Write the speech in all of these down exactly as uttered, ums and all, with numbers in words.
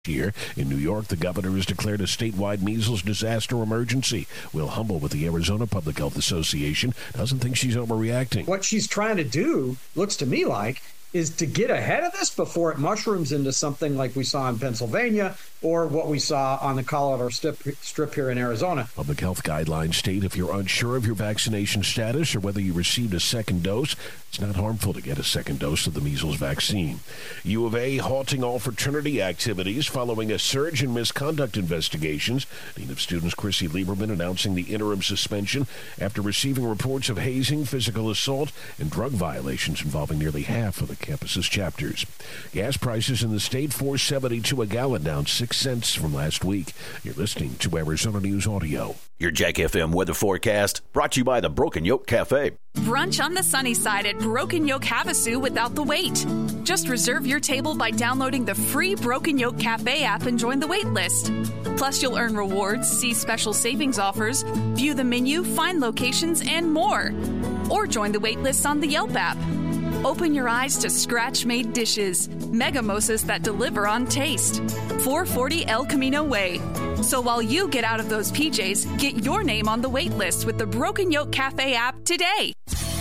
Here in New York, the governor has declared a statewide measles disaster emergency. Will Humble with the Arizona Public Health Association doesn't think she's overreacting. What she's trying to do, looks to me like, is to get ahead of this before it mushrooms into something like we saw in Pennsylvania or what we saw on the Colorado strip, strip here in Arizona. Public health guidelines state if you're unsure of your vaccination status or whether you received a second dose, it's not harmful to get a second dose of the measles vaccine. U of A halting all fraternity activities following a surge in misconduct investigations. Dean of Students Chrissy Lieberman announcing the interim suspension after receiving reports of hazing, physical assault, and drug violations involving nearly half of the campus's chapters. Gas prices in the state, four seventy-two a gallon, down six cents from last week. You're listening to Arizona News Audio. Your Jack F M weather forecast brought to you by the Broken Yoke Cafe. Brunch on the sunny side at Broken Yoke Havasu without the wait. Just reserve your table by downloading the free Broken Yoke Cafe app and join the wait list. Plus, you'll earn rewards, see special savings offers, view the menu, find locations, and more. Or join the wait list on the Yelp app. Open your eyes to scratch-made dishes, megamosas that deliver on taste. four forty El Camino Way. So while you get out of those P Js, get your name on the wait list with the Broken Yoke Cafe app today.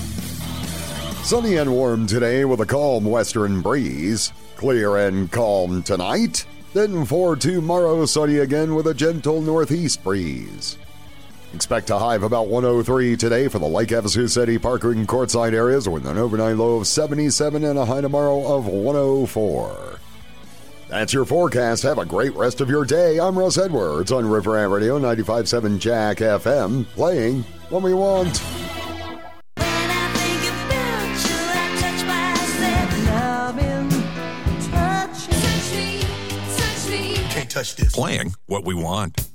Sunny and warm today with a calm western breeze. Clear and calm tonight. Then for tomorrow, sunny again with a gentle northeast breeze. Expect a high of about one oh three today for the Lake Havasu City, Parker, and Courtside areas with an overnight low of seventy-seven and a high tomorrow of one oh four. That's your forecast. Have a great rest of your day. I'm Russ Edwards on River Ant Radio ninety-five point seven Jack F M, playing when we want. Touch this. Playing what we want.